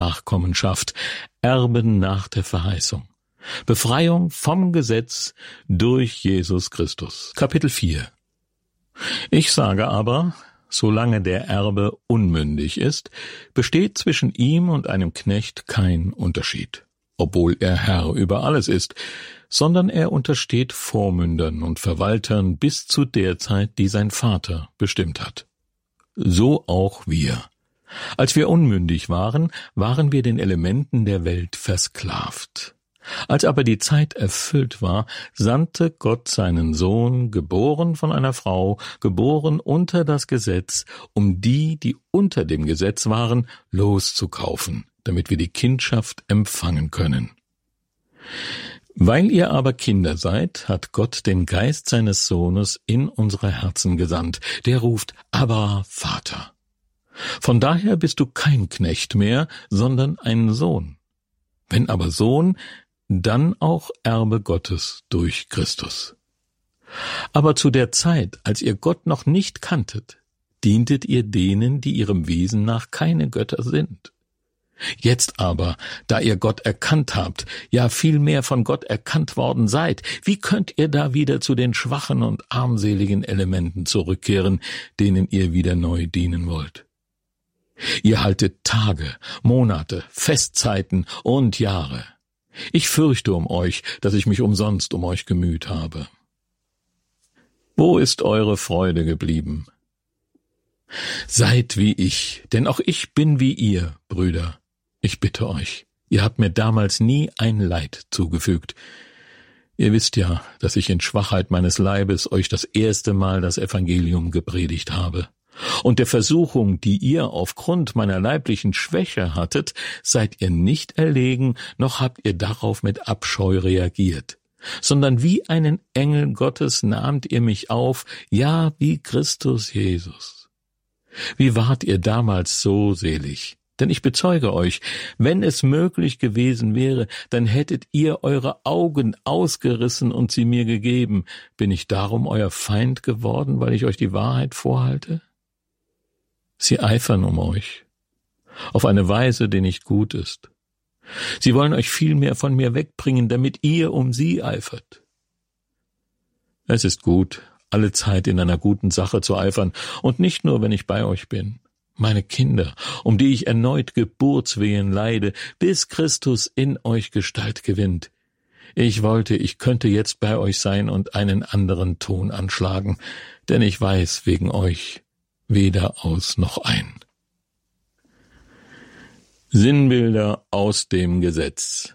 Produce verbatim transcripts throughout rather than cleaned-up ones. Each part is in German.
Nachkommenschaft, Erben nach der Verheißung. Befreiung vom Gesetz durch Jesus Christus. Kapitel vier. Ich sage aber, solange der Erbe unmündig ist, besteht zwischen ihm und einem Knecht kein Unterschied, obwohl er Herr über alles ist, sondern er untersteht Vormündern und Verwaltern bis zu der Zeit, die sein Vater bestimmt hat. So auch wir. Als wir unmündig waren, waren wir den Elementen der Welt versklavt. Als aber die Zeit erfüllt war, sandte Gott seinen Sohn, geboren von einer Frau, geboren unter das Gesetz, um die, die unter dem Gesetz waren, loszukaufen, damit wir die Kindschaft empfangen können. Weil ihr aber Kinder seid, hat Gott den Geist seines Sohnes in unsere Herzen gesandt, der ruft, Abba, Vater. Von daher bist du kein Knecht mehr, sondern ein Sohn. Wenn aber Sohn, dann auch Erbe Gottes durch Christus. Aber zu der Zeit, als ihr Gott noch nicht kanntet, dientet ihr denen, die ihrem Wesen nach keine Götter sind. Jetzt aber, da ihr Gott erkannt habt, ja vielmehr von Gott erkannt worden seid, wie könnt ihr da wieder zu den schwachen und armseligen Elementen zurückkehren, denen ihr wieder neu dienen wollt? Ihr haltet Tage, Monate, Festzeiten und Jahre. Ich fürchte um euch, dass ich mich umsonst um euch gemüht habe. Wo ist eure Freude geblieben? Seid wie ich, denn auch ich bin wie ihr, Brüder. Ich bitte euch, ihr habt mir damals nie ein Leid zugefügt. Ihr wisst ja, dass ich in Schwachheit meines Leibes euch das erste Mal das Evangelium gepredigt habe. Und der Versuchung, die ihr aufgrund meiner leiblichen Schwäche hattet, seid ihr nicht erlegen, noch habt ihr darauf mit Abscheu reagiert, sondern wie einen Engel Gottes nahmt ihr mich auf, ja, wie Christus Jesus. Wie wart ihr damals so selig? Denn ich bezeuge euch, wenn es möglich gewesen wäre, dann hättet ihr eure Augen ausgerissen und sie mir gegeben. Bin ich darum euer Feind geworden, weil ich euch die Wahrheit vorhalte? Sie eifern um euch, auf eine Weise, die nicht gut ist. Sie wollen euch vielmehr von mir wegbringen, damit ihr um sie eifert. Es ist gut, alle Zeit in einer guten Sache zu eifern, und nicht nur, wenn ich bei euch bin. Meine Kinder, um die ich erneut Geburtswehen leide, bis Christus in euch Gestalt gewinnt. Ich wollte, ich könnte jetzt bei euch sein und einen anderen Ton anschlagen, denn ich weiß wegen euch weder aus noch ein. Sinnbilder aus dem Gesetz.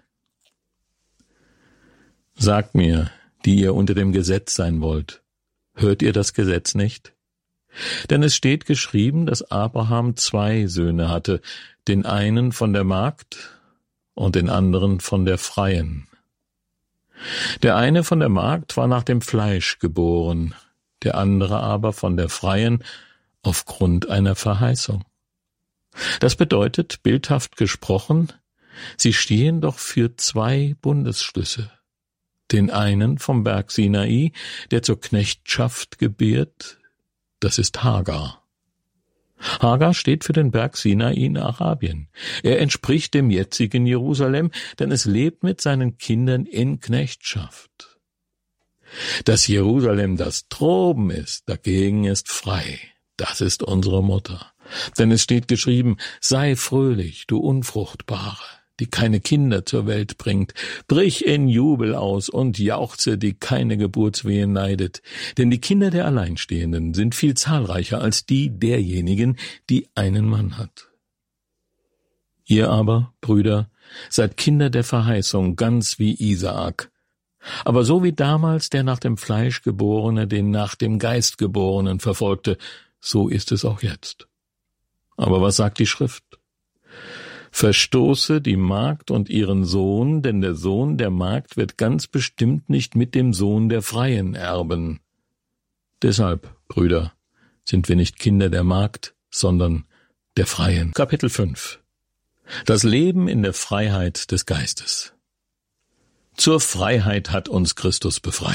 Sagt mir, die ihr unter dem Gesetz sein wollt, hört ihr das Gesetz nicht? Denn es steht geschrieben, dass Abraham zwei Söhne hatte, den einen von der Magd und den anderen von der Freien. Der eine von der Magd war nach dem Fleisch geboren, der andere aber von der Freien aufgrund einer Verheißung. Das bedeutet, bildhaft gesprochen, sie stehen doch für zwei Bundesschlüsse. Den einen vom Berg Sinai, der zur Knechtschaft gebiert, das ist Hagar. Hagar steht für den Berg Sinai in Arabien. Er entspricht dem jetzigen Jerusalem, denn es lebt mit seinen Kindern in Knechtschaft. Das Jerusalem, das droben ist, dagegen ist frei. Das ist unsere Mutter. Denn es steht geschrieben, sei fröhlich, du Unfruchtbare, die keine Kinder zur Welt bringt. Brich in Jubel aus und jauchze, die keine Geburtswehen leidet. Denn die Kinder der Alleinstehenden sind viel zahlreicher als die derjenigen, die einen Mann hat. Ihr aber, Brüder, seid Kinder der Verheißung, ganz wie Isaak. Aber so wie damals der nach dem Fleisch Geborene den nach dem Geist Geborenen verfolgte, so ist es auch jetzt. Aber was sagt die Schrift? Verstoße die Magd und ihren Sohn, denn der Sohn der Magd wird ganz bestimmt nicht mit dem Sohn der Freien erben. Deshalb, Brüder, sind wir nicht Kinder der Magd, sondern der Freien. Kapitel fünf. Das Leben in der Freiheit des Geistes. Zur Freiheit hat uns Christus befreit.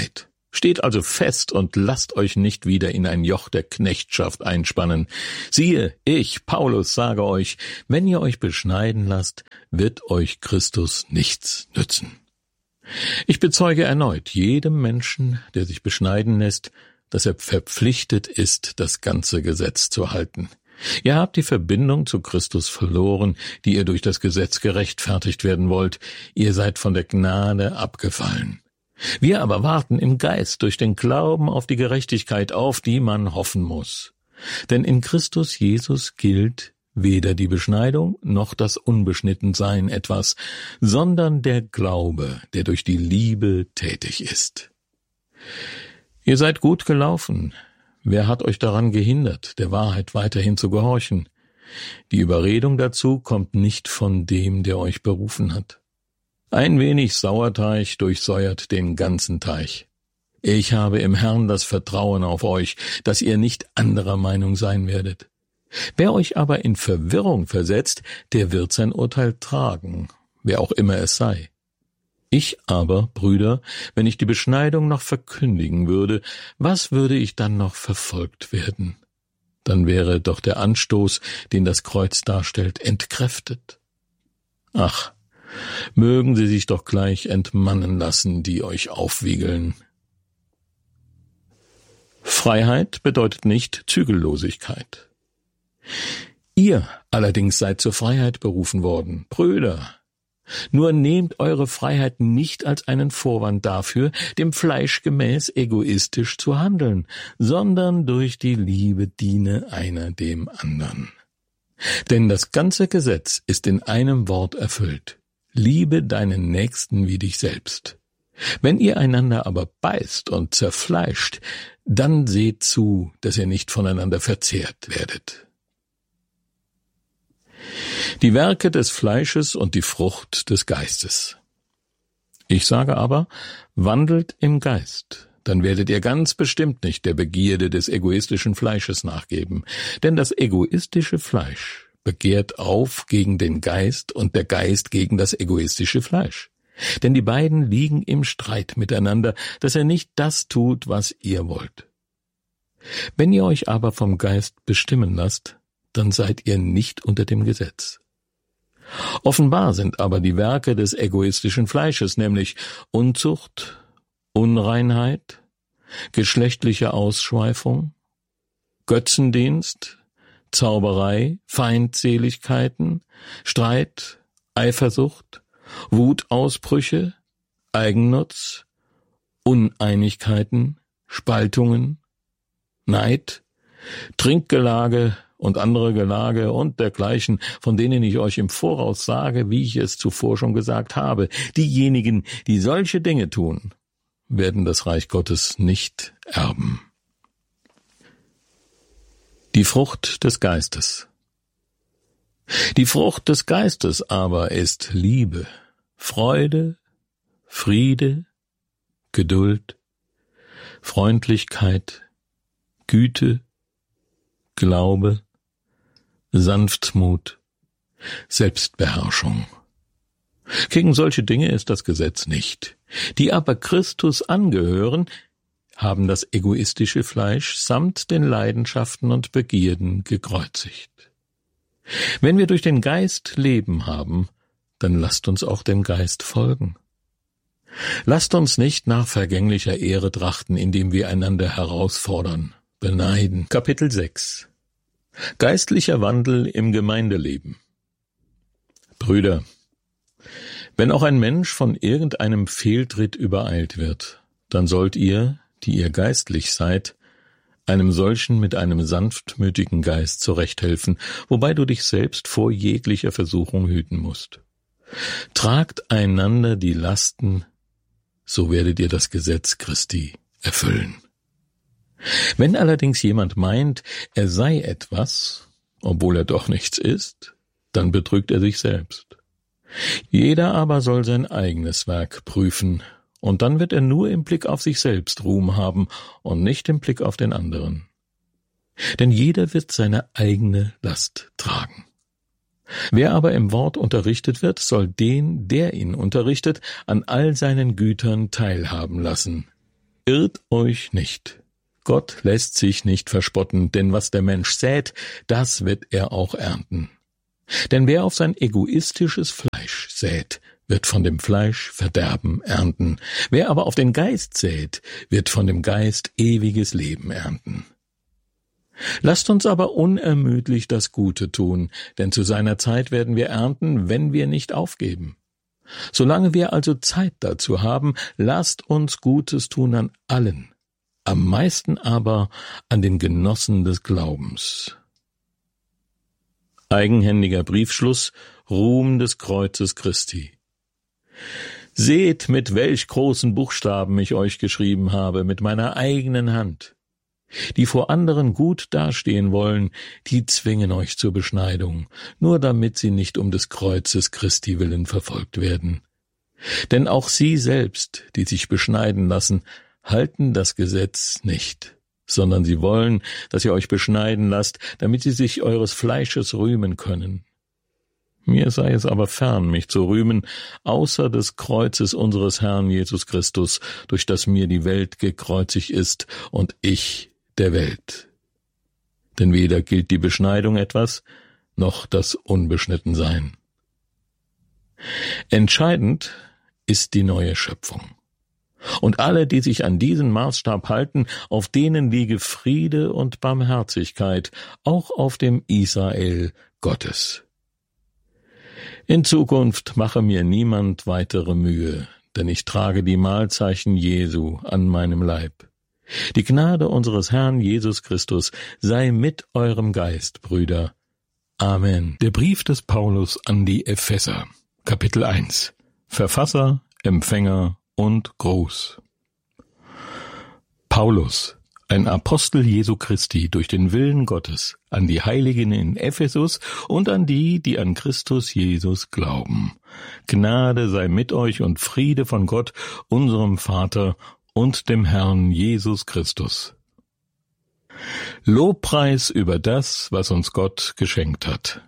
Steht also fest und lasst euch nicht wieder in ein Joch der Knechtschaft einspannen. Siehe, ich, Paulus, sage euch, wenn ihr euch beschneiden lasst, wird euch Christus nichts nützen. Ich bezeuge erneut jedem Menschen, der sich beschneiden lässt, dass er verpflichtet ist, das ganze Gesetz zu halten. Ihr habt die Verbindung zu Christus verloren, die ihr durch das Gesetz gerechtfertigt werden wollt. Ihr seid von der Gnade abgefallen. Wir aber warten im Geist durch den Glauben auf die Gerechtigkeit, auf die man hoffen muss. Denn in Christus Jesus gilt weder die Beschneidung noch das Unbeschnittensein etwas, sondern der Glaube, der durch die Liebe tätig ist. Ihr seid gut gelaufen. Wer hat euch daran gehindert, der Wahrheit weiterhin zu gehorchen? Die Überredung dazu kommt nicht von dem, der euch berufen hat. Ein wenig Sauerteig durchsäuert den ganzen Teich. Ich habe im Herrn das Vertrauen auf euch, dass ihr nicht anderer Meinung sein werdet. Wer euch aber in Verwirrung versetzt, der wird sein Urteil tragen, wer auch immer es sei. Ich aber, Brüder, wenn ich die Beschneidung noch verkündigen würde, was würde ich dann noch verfolgt werden? Dann wäre doch der Anstoß, den das Kreuz darstellt, entkräftet. Ach, mögen sie sich doch gleich entmannen lassen, die euch aufwiegeln. Freiheit bedeutet nicht Zügellosigkeit. Ihr allerdings seid zur Freiheit berufen worden, Brüder. Nur nehmt eure Freiheit nicht als einen Vorwand dafür, dem Fleisch gemäß egoistisch zu handeln, sondern durch die Liebe diene einer dem andern. Denn das ganze Gesetz ist in einem Wort erfüllt: Liebe deinen Nächsten wie dich selbst. Wenn ihr einander aber beißt und zerfleischt, dann seht zu, dass ihr nicht voneinander verzehrt werdet. Die Werke des Fleisches und die Frucht des Geistes. Ich sage aber, wandelt im Geist, dann werdet ihr ganz bestimmt nicht der Begierde des egoistischen Fleisches nachgeben, denn das egoistische Fleisch begehrt auf gegen den Geist und der Geist gegen das egoistische Fleisch. Denn die beiden liegen im Streit miteinander, dass er nicht das tut, was ihr wollt. Wenn ihr euch aber vom Geist bestimmen lasst, dann seid ihr nicht unter dem Gesetz. Offenbar sind aber die Werke des egoistischen Fleisches, nämlich Unzucht, Unreinheit, geschlechtliche Ausschweifung, Götzendienst, Zauberei, Feindseligkeiten, Streit, Eifersucht, Wutausbrüche, Eigennutz, Uneinigkeiten, Spaltungen, Neid, Trinkgelage und andere Gelage und dergleichen, von denen ich euch im Voraus sage, wie ich es zuvor schon gesagt habe. Diejenigen, die solche Dinge tun, werden das Reich Gottes nicht erben. Die Frucht des Geistes. Die Frucht des Geistes aber ist Liebe, Freude, Friede, Geduld, Freundlichkeit, Güte, Glaube, Sanftmut, Selbstbeherrschung. Gegen solche Dinge ist das Gesetz nicht. Die aber Christus angehören, haben das egoistische Fleisch samt den Leidenschaften und Begierden gekreuzigt. Wenn wir durch den Geist Leben haben, dann lasst uns auch dem Geist folgen. Lasst uns nicht nach vergänglicher Ehre trachten, indem wir einander herausfordern, beneiden. Kapitel sechs. Geistlicher Wandel im Gemeindeleben. Brüder, wenn auch ein Mensch von irgendeinem Fehltritt übereilt wird, dann sollt ihr, die ihr geistlich seid, einem solchen mit einem sanftmütigen Geist zurechthelfen, wobei du dich selbst vor jeglicher Versuchung hüten musst. Tragt einander die Lasten, so werdet ihr das Gesetz Christi erfüllen. Wenn allerdings jemand meint, er sei etwas, obwohl er doch nichts ist, dann betrügt er sich selbst. Jeder aber soll sein eigenes Werk prüfen, und dann wird er nur im Blick auf sich selbst Ruhm haben und nicht im Blick auf den anderen. Denn jeder wird seine eigene Last tragen. Wer aber im Wort unterrichtet wird, soll den, der ihn unterrichtet, an all seinen Gütern teilhaben lassen. Irrt euch nicht. Gott lässt sich nicht verspotten, denn was der Mensch sät, das wird er auch ernten. Denn wer auf sein egoistisches Fleisch sät, wird von dem Fleisch Verderben ernten. Wer aber auf den Geist sät, wird von dem Geist ewiges Leben ernten. Lasst uns aber unermüdlich das Gute tun, denn zu seiner Zeit werden wir ernten, wenn wir nicht aufgeben. Solange wir also Zeit dazu haben, lasst uns Gutes tun an allen, am meisten aber an den Genossen des Glaubens. Eigenhändiger Briefschluss, Ruhm des Kreuzes Christi. Seht, mit welch großen Buchstaben ich euch geschrieben habe, mit meiner eigenen Hand. Die vor anderen gut dastehen wollen, die zwingen euch zur Beschneidung, nur damit sie nicht um des Kreuzes Christi willen verfolgt werden. Denn auch sie selbst, die sich beschneiden lassen, halten das Gesetz nicht, sondern sie wollen, dass ihr euch beschneiden lasst, damit sie sich eures Fleisches rühmen können. Mir sei es aber fern, mich zu rühmen, außer des Kreuzes unseres Herrn Jesus Christus, durch das mir die Welt gekreuzigt ist und ich der Welt. Denn weder gilt die Beschneidung etwas, noch das Unbeschnittensein. Entscheidend ist die neue Schöpfung. Und alle, die sich an diesen Maßstab halten, auf denen liege Friede und Barmherzigkeit, auch auf dem Israel Gottes. In Zukunft mache mir niemand weitere Mühe, denn ich trage die Mahlzeichen Jesu an meinem Leib. Die Gnade unseres Herrn Jesus Christus sei mit eurem Geist, Brüder. Amen. Der Brief des Paulus an die Epheser, Kapitel eins. Verfasser, Empfänger und Gruß. Paulus, ein Apostel Jesu Christi durch den Willen Gottes, an die Heiligen in Ephesus und an die, die an Christus Jesus glauben. Gnade sei mit euch und Friede von Gott, unserem Vater und dem Herrn Jesus Christus. Lobpreis über das, was uns Gott geschenkt hat.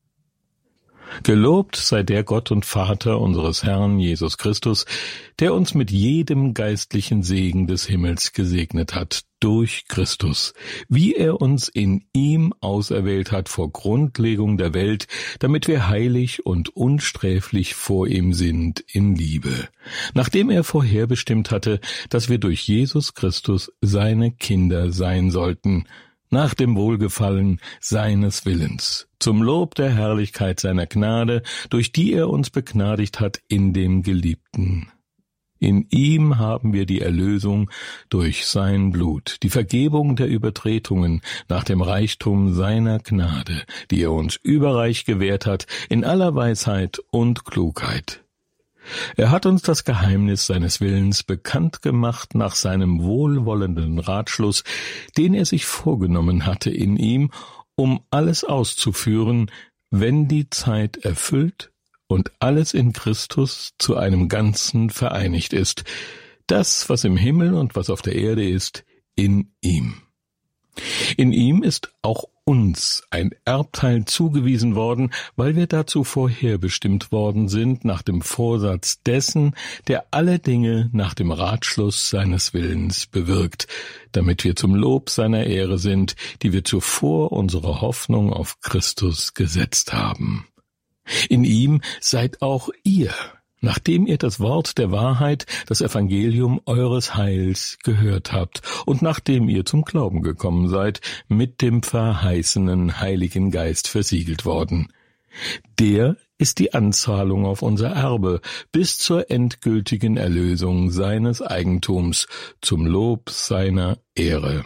Gelobt sei der Gott und Vater unseres Herrn Jesus Christus, der uns mit jedem geistlichen Segen des Himmels gesegnet hat, durch Christus, wie er uns in ihm auserwählt hat vor Grundlegung der Welt, damit wir heilig und unsträflich vor ihm sind in Liebe, nachdem er vorherbestimmt hatte, dass wir durch Jesus Christus seine Kinder sein sollten, nach dem Wohlgefallen seines Willens, zum Lob der Herrlichkeit seiner Gnade, durch die er uns begnadigt hat in dem Geliebten. In ihm haben wir die Erlösung durch sein Blut, die Vergebung der Übertretungen nach dem Reichtum seiner Gnade, die er uns überreich gewährt hat in aller Weisheit und Klugheit. Er hat uns das Geheimnis seines Willens bekannt gemacht nach seinem wohlwollenden Ratschluss, den er sich vorgenommen hatte in ihm, um alles auszuführen, wenn die Zeit erfüllt und alles in Christus zu einem Ganzen vereinigt ist, das, was im Himmel und was auf der Erde ist, in ihm. In ihm ist auch uns ein Erbteil zugewiesen worden, weil wir dazu vorherbestimmt worden sind nach dem Vorsatz dessen, der alle Dinge nach dem Ratschluss seines Willens bewirkt, damit wir zum Lob seiner Ehre sind, die wir zuvor unsere Hoffnung auf Christus gesetzt haben. In ihm seid auch ihr, nachdem ihr das Wort der Wahrheit, das Evangelium eures Heils gehört habt und nachdem ihr zum Glauben gekommen seid, mit dem verheißenen Heiligen Geist versiegelt worden. Der ist die Anzahlung auf unser Erbe bis zur endgültigen Erlösung seines Eigentums zum Lob seiner Ehre.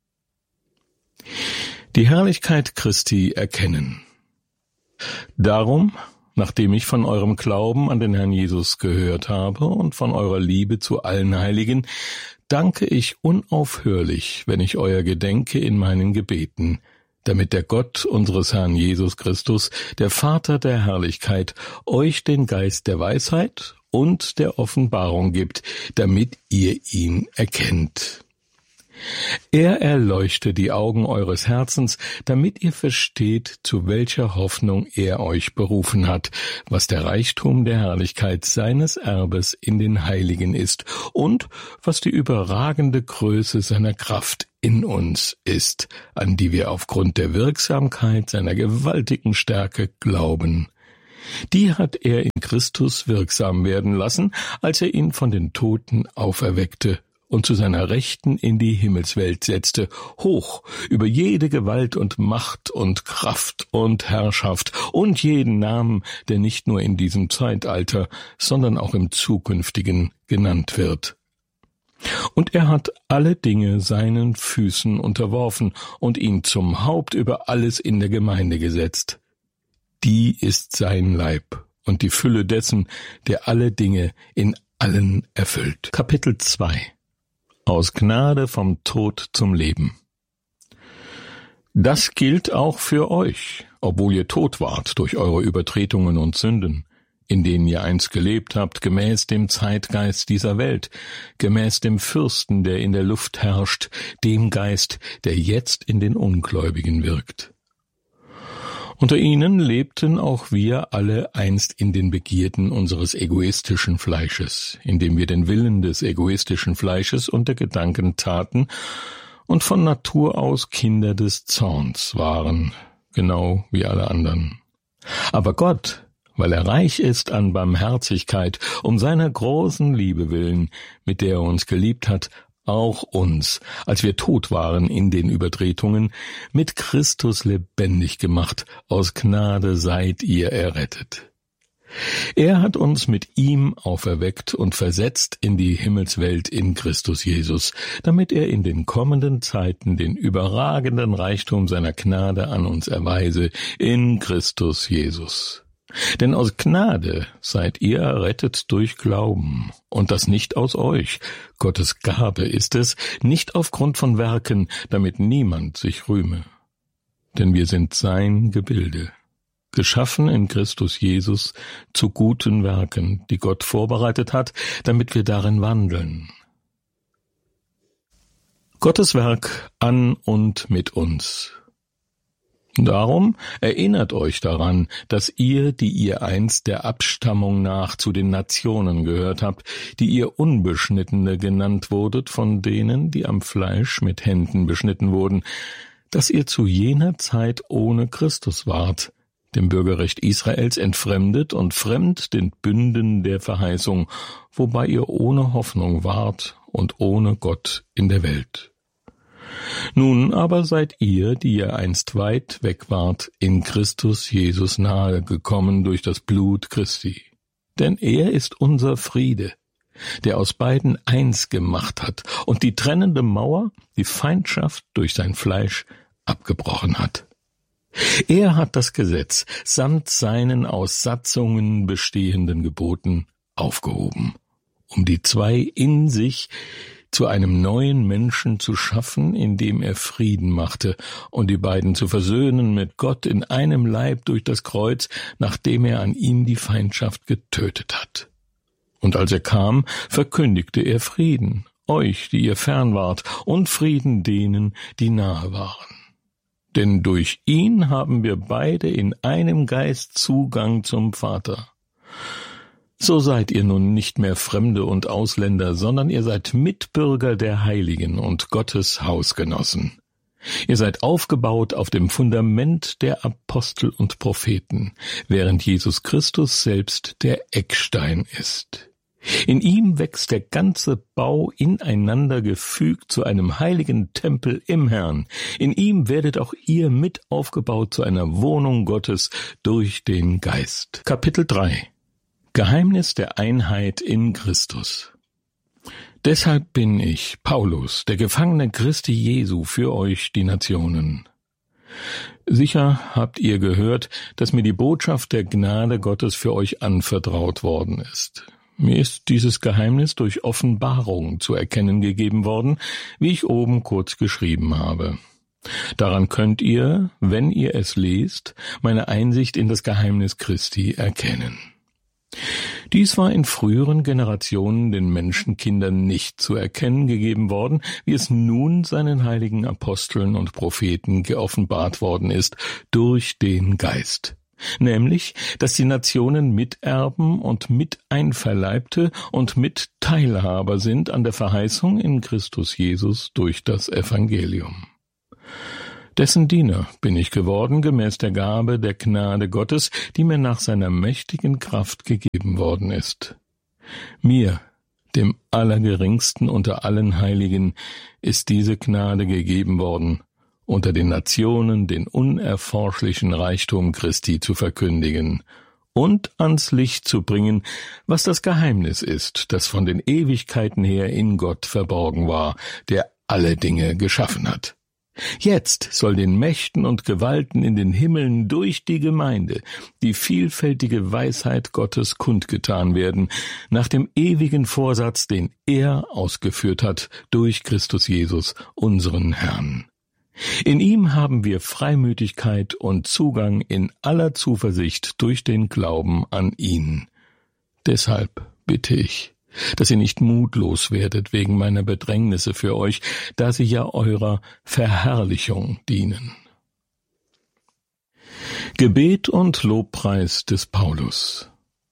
Die Herrlichkeit Christi erkennen. Darum, nachdem ich von eurem Glauben an den Herrn Jesus gehört habe und von eurer Liebe zu allen Heiligen, danke ich unaufhörlich, wenn ich euer gedenke in meinen Gebeten, damit der Gott unseres Herrn Jesus Christus, der Vater der Herrlichkeit, euch den Geist der Weisheit und der Offenbarung gibt, damit ihr ihn erkennt. Er erleuchte die Augen eures Herzens, damit ihr versteht, zu welcher Hoffnung er euch berufen hat, was der Reichtum der Herrlichkeit seines Erbes in den Heiligen ist und was die überragende Größe seiner Kraft in uns ist, an die wir aufgrund der Wirksamkeit seiner gewaltigen Stärke glauben. Die hat er in Christus wirksam werden lassen, als er ihn von den Toten auferweckte und zu seiner Rechten in die Himmelswelt setzte, hoch über jede Gewalt und Macht und Kraft und Herrschaft und jeden Namen, der nicht nur in diesem Zeitalter, sondern auch im zukünftigen genannt wird. Und er hat alle Dinge seinen Füßen unterworfen und ihn zum Haupt über alles in der Gemeinde gesetzt. Die ist sein Leib und die Fülle dessen, der alle Dinge in allen erfüllt. Kapitel zwei. Aus Gnade vom Tod zum Leben. Das gilt auch für euch, obwohl ihr tot wart durch eure Übertretungen und Sünden, in denen ihr einst gelebt habt, gemäß dem Zeitgeist dieser Welt, gemäß dem Fürsten, der in der Luft herrscht, dem Geist, der jetzt in den Ungläubigen wirkt. Unter ihnen lebten auch wir alle einst in den Begierden unseres egoistischen Fleisches, indem wir den Willen des egoistischen Fleisches und der Gedanken taten und von Natur aus Kinder des Zorns waren, genau wie alle anderen. Aber Gott, weil er reich ist an Barmherzigkeit, um seiner großen Liebe willen, mit der er uns geliebt hat, auch uns, als wir tot waren in den Übertretungen, mit Christus lebendig gemacht, aus Gnade seid ihr errettet. Er hat uns mit ihm auferweckt und versetzt in die Himmelswelt in Christus Jesus, damit er in den kommenden Zeiten den überragenden Reichtum seiner Gnade an uns erweise, in Christus Jesus. Denn aus Gnade seid ihr errettet durch Glauben, und das nicht aus euch. Gottes Gabe ist es, nicht aufgrund von Werken, damit niemand sich rühme. Denn wir sind sein Gebilde, geschaffen in Christus Jesus zu guten Werken, die Gott vorbereitet hat, damit wir darin wandeln. Gottes Werk an und mit uns. Darum erinnert euch daran, dass ihr, die ihr einst der Abstammung nach zu den Nationen gehört habt, die ihr Unbeschnittene genannt wurdet von denen, die am Fleisch mit Händen beschnitten wurden, dass ihr zu jener Zeit ohne Christus wart, dem Bürgerrecht Israels entfremdet und fremd den Bünden der Verheißung, wobei ihr ohne Hoffnung wart und ohne Gott in der Welt. Nun aber seid ihr, die ihr einst weit weg wart, in Christus Jesus nahe gekommen durch das Blut Christi. Denn er ist unser Friede, der aus beiden eins gemacht hat und die trennende Mauer, die Feindschaft durch sein Fleisch abgebrochen hat. Er hat das Gesetz samt seinen aus Satzungen bestehenden Geboten aufgehoben, um die zwei in sich zu einem neuen Menschen zu schaffen, indem er Frieden machte und die beiden zu versöhnen mit Gott in einem Leib durch das Kreuz, nachdem er an ihm die Feindschaft getötet hat. Und als er kam, verkündigte er Frieden, euch, die ihr fern wart, und Frieden denen, die nahe waren. Denn durch ihn haben wir beide in einem Geist Zugang zum Vater. So seid ihr nun nicht mehr Fremde und Ausländer, sondern ihr seid Mitbürger der Heiligen und Gottes Hausgenossen. Ihr seid aufgebaut auf dem Fundament der Apostel und Propheten, während Jesus Christus selbst der Eckstein ist. In ihm wächst der ganze Bau ineinander gefügt zu einem heiligen Tempel im Herrn. In ihm werdet auch ihr mit aufgebaut zu einer Wohnung Gottes durch den Geist. Kapitel drei. Geheimnis der Einheit in Christus. Deshalb bin ich, Paulus, der Gefangene Christi Jesu, für euch, die Nationen. Sicher habt ihr gehört, dass mir die Botschaft der Gnade Gottes für euch anvertraut worden ist. Mir ist dieses Geheimnis durch Offenbarung zu erkennen gegeben worden, wie ich oben kurz geschrieben habe. Daran könnt ihr, wenn ihr es lest, meine Einsicht in das Geheimnis Christi erkennen. Dies war in früheren Generationen den Menschenkindern nicht zu erkennen gegeben worden, wie es nun seinen heiligen Aposteln und Propheten geoffenbart worden ist durch den Geist. Nämlich, dass die Nationen Miterben und Miteinverleibte und Mitteilhaber sind an der Verheißung in Christus Jesus durch das Evangelium. Dessen Diener bin ich geworden, gemäß der Gabe der Gnade Gottes, die mir nach seiner mächtigen Kraft gegeben worden ist. Mir, dem Allergeringsten unter allen Heiligen, ist diese Gnade gegeben worden, unter den Nationen den unerforschlichen Reichtum Christi zu verkündigen und ans Licht zu bringen, was das Geheimnis ist, das von den Ewigkeiten her in Gott verborgen war, der alle Dinge geschaffen hat. Jetzt soll den Mächten und Gewalten in den Himmeln durch die Gemeinde die vielfältige Weisheit Gottes kundgetan werden, nach dem ewigen Vorsatz, den er ausgeführt hat durch Christus Jesus, unseren Herrn. In ihm haben wir Freimütigkeit und Zugang in aller Zuversicht durch den Glauben an ihn. Deshalb bitte ich, dass ihr nicht mutlos werdet wegen meiner Bedrängnisse für euch, da sie ja eurer Verherrlichung dienen. Gebet und Lobpreis des Paulus.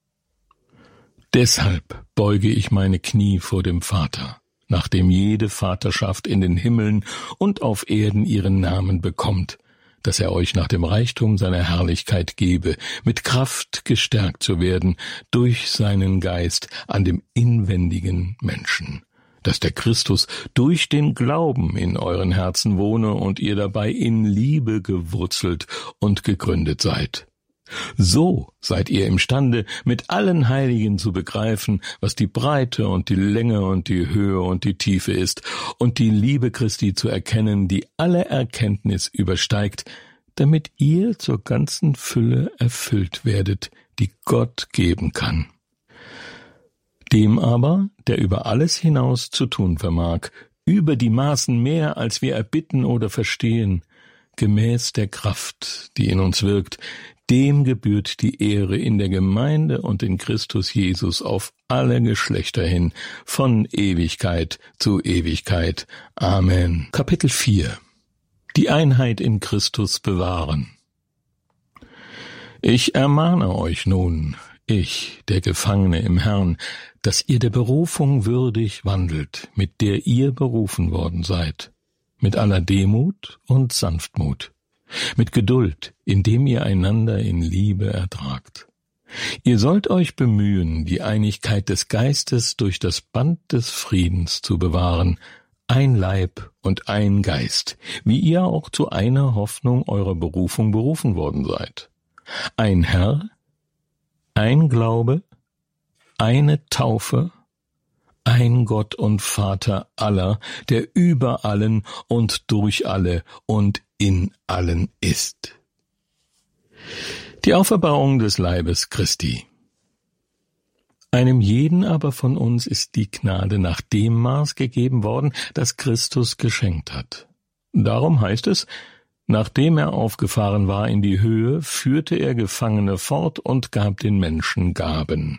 Deshalb beuge ich meine Knie vor dem Vater, nachdem jede Vaterschaft in den Himmeln und auf Erden ihren Namen bekommt, dass er euch nach dem Reichtum seiner Herrlichkeit gebe, mit Kraft gestärkt zu werden durch seinen Geist an dem inwendigen Menschen, dass der Christus durch den Glauben in euren Herzen wohne und ihr dabei in Liebe gewurzelt und gegründet seid. So seid ihr imstande, mit allen Heiligen zu begreifen, was die Breite und die Länge und die Höhe und die Tiefe ist, und die Liebe Christi zu erkennen, die alle Erkenntnis übersteigt, damit ihr zur ganzen Fülle erfüllt werdet, die Gott geben kann. Dem aber, der über alles hinaus zu tun vermag, über die Maßen mehr, als wir erbitten oder verstehen, gemäß der Kraft, die in uns wirkt, dem gebührt die Ehre in der Gemeinde und in Christus Jesus auf alle Geschlechter hin, von Ewigkeit zu Ewigkeit. Amen. Kapitel vier. Die Einheit in Christus bewahren. Ich ermahne euch nun, ich, der Gefangene im Herrn, dass ihr der Berufung würdig wandelt, mit der ihr berufen worden seid, mit aller Demut und Sanftmut, mit Geduld, indem ihr einander in Liebe ertragt. Ihr sollt euch bemühen, die Einigkeit des Geistes durch das Band des Friedens zu bewahren, ein Leib und ein Geist, wie ihr auch zu einer Hoffnung eurer Berufung berufen worden seid. Ein Herr, ein Glaube, eine Taufe, ein Gott und Vater aller, der über allen und durch alle und in allen ist. Die Auferbauung des Leibes Christi. Einem jeden aber von uns ist die Gnade nach dem Maß gegeben worden, das Christus geschenkt hat. Darum heißt es, nachdem er aufgefahren war in die Höhe, führte er Gefangene fort und gab den Menschen Gaben.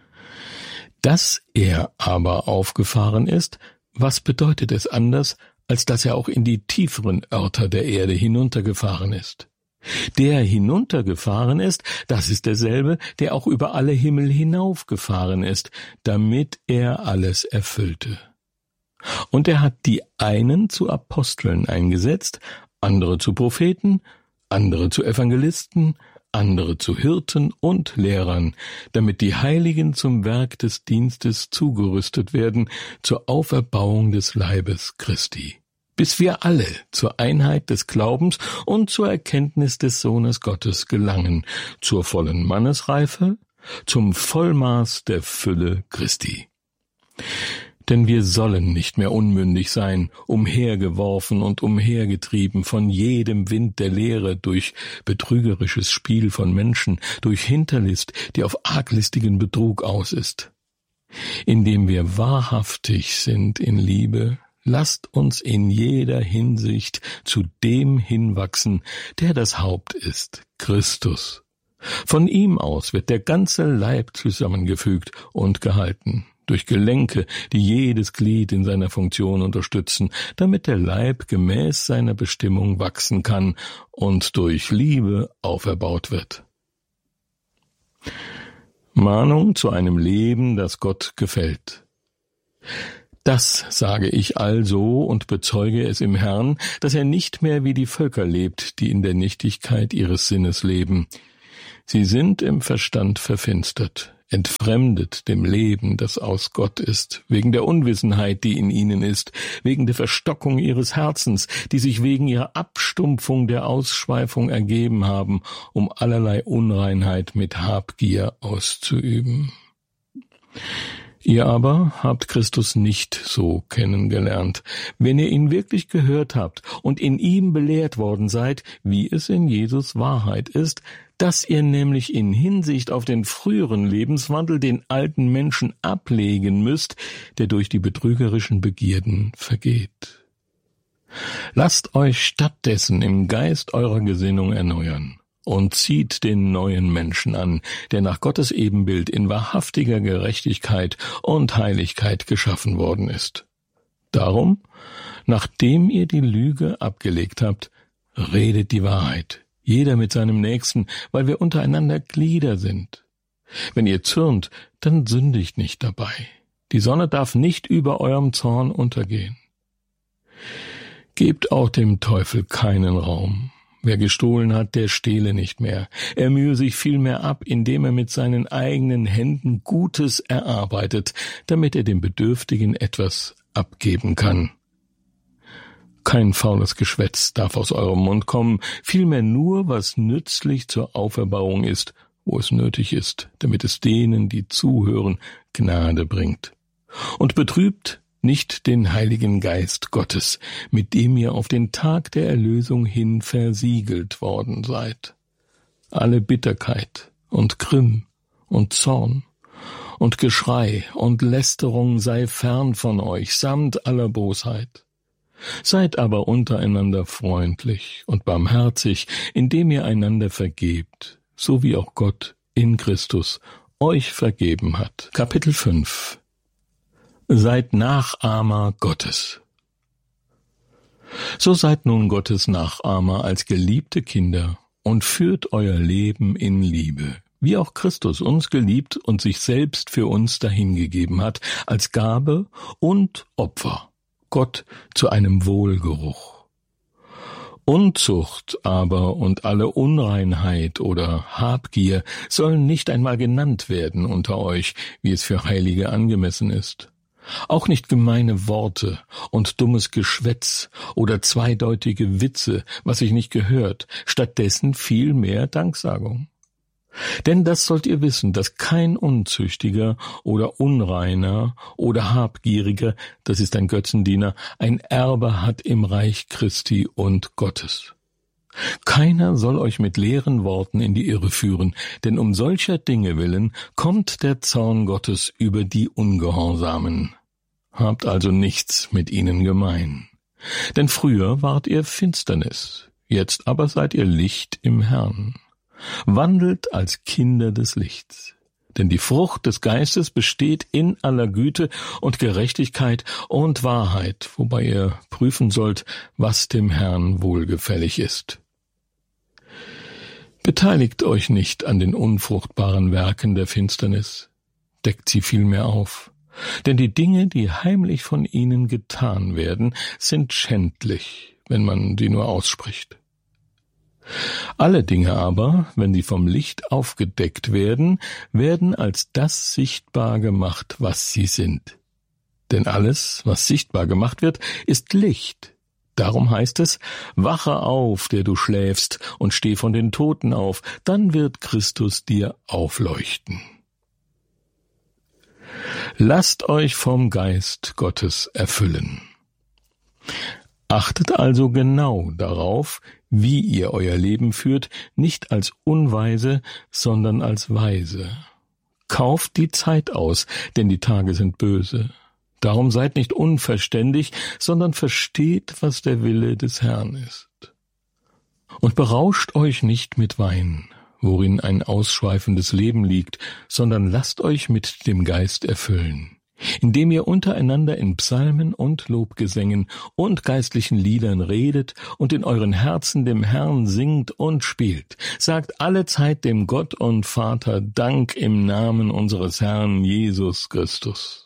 Dass er aber aufgefahren ist, was bedeutet es anders, als dass er auch in die tieferen Örter der Erde hinuntergefahren ist? Der hinuntergefahren ist, das ist derselbe, der auch über alle Himmel hinaufgefahren ist, damit er alles erfüllte. Und er hat die einen zu Aposteln eingesetzt, andere zu Propheten, andere zu Evangelisten, andere zu Hirten und Lehrern, damit die Heiligen zum Werk des Dienstes zugerüstet werden, zur Auferbauung des Leibes Christi, bis wir alle zur Einheit des Glaubens und zur Erkenntnis des Sohnes Gottes gelangen, zur vollen Mannesreife, zum Vollmaß der Fülle Christi. Denn wir sollen nicht mehr unmündig sein, umhergeworfen und umhergetrieben von jedem Wind der Lehre durch betrügerisches Spiel von Menschen, durch Hinterlist, die auf arglistigen Betrug aus ist. Indem wir wahrhaftig sind in Liebe, lasst uns in jeder Hinsicht zu dem hinwachsen, der das Haupt ist, Christus. Von ihm aus wird der ganze Leib zusammengefügt und gehalten, durch Gelenke, die jedes Glied in seiner Funktion unterstützen, damit der Leib gemäß seiner Bestimmung wachsen kann und durch Liebe auferbaut wird. Mahnung zu einem Leben, das Gott gefällt. Das sage ich also und bezeuge es im Herrn, dass er nicht mehr wie die Völker lebt, die in der Nichtigkeit ihres Sinnes leben. Sie sind im Verstand verfinstert, entfremdet dem Leben, das aus Gott ist, wegen der Unwissenheit, die in ihnen ist, wegen der Verstockung ihres Herzens, die sich wegen ihrer Abstumpfung der Ausschweifung ergeben haben, um allerlei Unreinheit mit Habgier auszuüben. Ihr aber habt Christus nicht so kennengelernt. Wenn ihr ihn wirklich gehört habt und in ihm belehrt worden seid, wie es in Jesus Wahrheit ist, dass ihr nämlich in Hinsicht auf den früheren Lebenswandel den alten Menschen ablegen müsst, der durch die betrügerischen Begierden vergeht. Lasst euch stattdessen im Geist eurer Gesinnung erneuern und zieht den neuen Menschen an, der nach Gottes Ebenbild in wahrhaftiger Gerechtigkeit und Heiligkeit geschaffen worden ist. Darum, nachdem ihr die Lüge abgelegt habt, redet die Wahrheit, jeder mit seinem Nächsten, weil wir untereinander Glieder sind. Wenn ihr zürnt, dann sündigt nicht dabei. Die Sonne darf nicht über eurem Zorn untergehen. Gebt auch dem Teufel keinen Raum. Wer gestohlen hat, der stehle nicht mehr. Er mühe sich vielmehr ab, indem er mit seinen eigenen Händen Gutes erarbeitet, damit er dem Bedürftigen etwas abgeben kann. Kein faules Geschwätz darf aus eurem Mund kommen, vielmehr nur, was nützlich zur Auferbauung ist, wo es nötig ist, damit es denen, die zuhören, Gnade bringt. Und betrübt nicht den Heiligen Geist Gottes, mit dem ihr auf den Tag der Erlösung hin versiegelt worden seid. Alle Bitterkeit und Grimm und Zorn und Geschrei und Lästerung sei fern von euch, samt aller Bosheit. Seid aber untereinander freundlich und barmherzig, indem ihr einander vergebt, so wie auch Gott in Christus euch vergeben hat. Kapitel fünf. Seid Nachahmer Gottes. So seid nun Gottes Nachahmer als geliebte Kinder und führt euer Leben in Liebe, wie auch Christus uns geliebt und sich selbst für uns dahingegeben hat, als Gabe und Opfer, Gott zu einem Wohlgeruch. Unzucht aber und alle Unreinheit oder Habgier sollen nicht einmal genannt werden unter euch, wie es für Heilige angemessen ist. Auch nicht gemeine Worte und dummes Geschwätz oder zweideutige Witze, was sich nicht gehört, stattdessen viel mehr Danksagung. Denn das sollt ihr wissen, dass kein Unzüchtiger oder Unreiner oder Habgieriger, das ist ein Götzendiener, ein Erbe hat im Reich Christi und Gottes. Keiner soll euch mit leeren Worten in die Irre führen, denn um solcher Dinge willen kommt der Zorn Gottes über die Ungehorsamen. Habt also nichts mit ihnen gemein. Denn früher wart ihr Finsternis, jetzt aber seid ihr Licht im Herrn. Wandelt als Kinder des Lichts. Denn die Frucht des Geistes besteht in aller Güte und Gerechtigkeit und Wahrheit, wobei ihr prüfen sollt, was dem Herrn wohlgefällig ist. Beteiligt euch nicht an den unfruchtbaren Werken der Finsternis, deckt sie vielmehr auf, denn die Dinge, die heimlich von ihnen getan werden, sind schändlich, wenn man sie nur ausspricht. Alle Dinge aber, wenn sie vom Licht aufgedeckt werden, werden als das sichtbar gemacht, was sie sind. Denn alles, was sichtbar gemacht wird, ist Licht. Darum heißt es, wache auf, der du schläfst, und steh von den Toten auf, dann wird Christus dir aufleuchten. Lasst euch vom Geist Gottes erfüllen. Achtet also genau darauf, wie ihr euer Leben führt, nicht als Unweise, sondern als Weise. Kauft die Zeit aus, denn die Tage sind böse. Darum seid nicht unverständig, sondern versteht, was der Wille des Herrn ist. Und berauscht euch nicht mit Wein, worin ein ausschweifendes Leben liegt, sondern lasst euch mit dem Geist erfüllen, indem ihr untereinander in Psalmen und Lobgesängen und geistlichen Liedern redet und in euren Herzen dem Herrn singt und spielt. Sagt allezeit dem Gott und Vater Dank im Namen unseres Herrn Jesus Christus.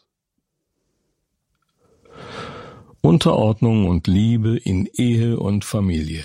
Unterordnung und Liebe in Ehe und Familie.